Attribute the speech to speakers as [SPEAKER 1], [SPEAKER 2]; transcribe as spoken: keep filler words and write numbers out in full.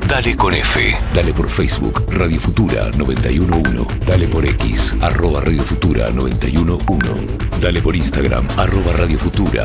[SPEAKER 1] Dale con F.
[SPEAKER 2] Dale por Facebook, Radio Futura noventa y uno punto uno. Dale por X, arroba Radio Futura noventa y uno punto uno. Dale por Instagram, arroba Radio Futura